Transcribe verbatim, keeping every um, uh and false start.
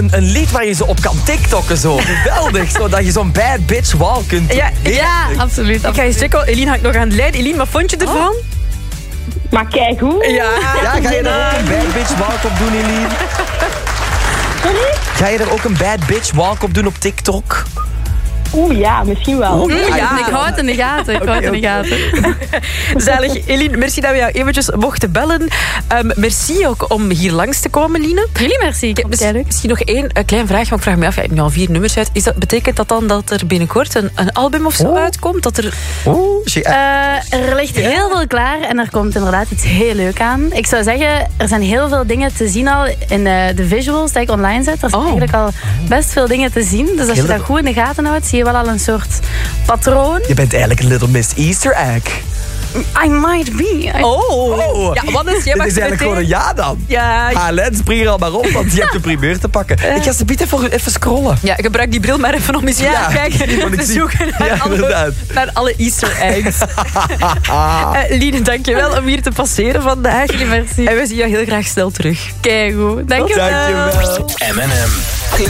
Een, een lied waar je zo op kan tiktokken, zo. Geweldig, zo, dat je zo'n bad bitch wall kunt doen. Ja, ja, absoluut. Ik ga eens checken. Eline hangt nog aan de lijn. Eline, wat vond je ervan? Oh. Maar kijk hoe. Ja, ja, ga je daar ook een bad bitch walk op doen, Eline? Sorry? Ga je er ook een bad bitch walk op doen op TikTok? Oeh ja, misschien wel. Oeh, ja, ja, ik hou het in de gaten. Ik hou het in de gaten. Zalig. Eline, merci dat we jou eventjes mochten bellen. Um, merci ook om hier langs te komen, Line. Jullie merci. Ik heb misschien, misschien nog één uh, klein vraag, maar ik vraag me af, ja, ik heb nu al vier nummers uit. Is dat, betekent dat dan dat er binnenkort een, een album of zo oh. uitkomt? Dat er... Oh, uh, er ligt heel veel klaar en er komt inderdaad iets heel leuk aan. Ik zou zeggen, er zijn heel veel dingen te zien al in uh, de visuals die ik online zet. Er zijn oh. eigenlijk al best veel dingen te zien. Dus als je dat goed in de gaten houdt, zie je wel al een soort patroon. Je bent eigenlijk een Little Miss Easter egg. I might be. I... Oh. oh. Ja, wat is, jij Dit is eigenlijk meteen... gewoon een ja dan. Ja. Halen, spring er al maar op, want je hebt de primeur te pakken. Uh. Ik ga ze bieden voor even scrollen. Ja, gebruik die bril maar even om eens ja, te kijken. Te zoeken naar, ja, alle, naar alle Easter eggs. uh, Line, dankjewel om hier te passeren vandaag. Merci. En we zien jou heel graag snel terug. Kijk goed. Dankjewel. Dankjewel. M en M.